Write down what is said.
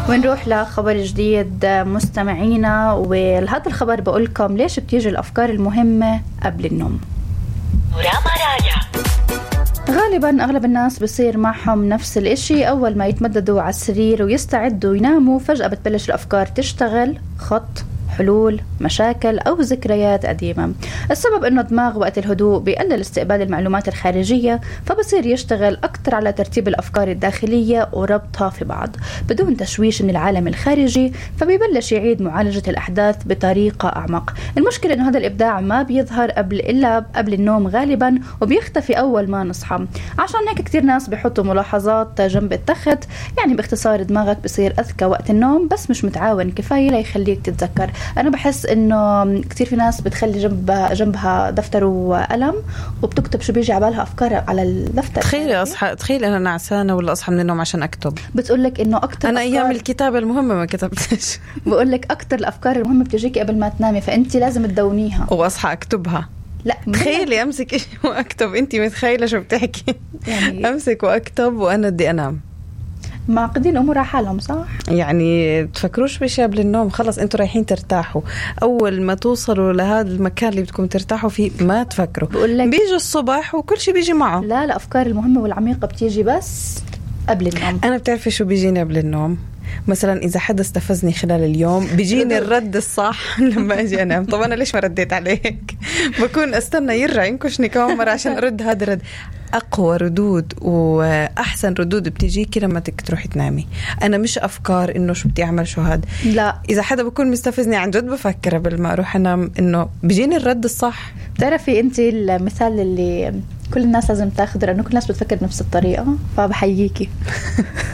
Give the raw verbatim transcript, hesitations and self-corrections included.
ونروح لخبر جديد مستمعينا، وهذا الخبر بقولكم ليش بتيجي الأفكار المهمة قبل النوم. غالبا أغلب الناس بصير معهم نفس الاشي، أول ما يتمددوا على السرير ويستعدوا يناموا فجأة بتبلش الأفكار تشتغل، خط، حلول، مشاكل أو ذكريات قديمة. السبب إنه الدماغ وقت الهدوء بيقلل استقبال المعلومات الخارجية، فبصير يشتغل أكتر على ترتيب الأفكار الداخلية وربطها في بعض بدون تشويش من العالم الخارجي، فبيبلش يعيد معالجة الأحداث بطريقة أعمق. المشكلة إنه هذا الإبداع ما بيظهر قبل إلا قبل النوم غالبا، وبيختفي أول ما نصحى. عشان هيك كتير ناس بيحطوا ملاحظات جنب التخت، يعني باختصار دماغك بصير أذكى وقت النوم بس مش متعاون كفاية ليخليك تتذكر. أنا بحس إنه كتير في ناس بتخلي جنب جنبها دفتر وقلم وبتكتب شو بيجي عبالها أفكار على الدفتر. تخيلي أصحى، تخيلي أنا نعسانة ولا أصحى من النوم عشان أكتب. بتقولك إنه أكتر أنا أيام الكتابة المهمة ما كتبتش. بقولك أكتر الأفكار المهمة بتجيكي قبل ما تنامي، فأنت لازم تدونيها وأصحى أكتبها. لا تخيلي أمسك إيش وأكتب، أنت متخيلة شو بتحكي؟ يعني أمسك وأكتب وأنا بدي أنام. معقدين أمور على حالهم صح؟ يعني تفكروش بشي قبل النوم، خلص انتوا رايحين ترتاحوا، أول ما توصلوا لهذا المكان اللي بدكم ترتاحوا فيه ما تفكروا، بيجي الصبح وكل شي بيجي معه. لا لا، أفكار المهمة والعميقة بتيجي بس قبل النوم. أنا بتعرفي شو بيجيني قبل النوم؟ مثلا إذا حدا استفزني خلال اليوم بيجيني الرد الصح لما أجي أنام. طب أنا ليش ما رديت عليك؟ بكون أستنى يرجع ينكشني كمان مرة عشان أرد هذا الرد. أقوى ردود وأحسن ردود بتجيكي لما تروحي تنامي. أنا مش أفكار إنه شو بدي أعمل شو هاد، لا، إذا حدا بكون مستفزني عن جد بفكر قبل ما أروح أنام إنه بيجيني الرد الصح. بتعرفي أنت المثال اللي كل الناس لازم تاخذه، لأنه كل الناس بتفكر بنفس الطريقة، فبحييكي.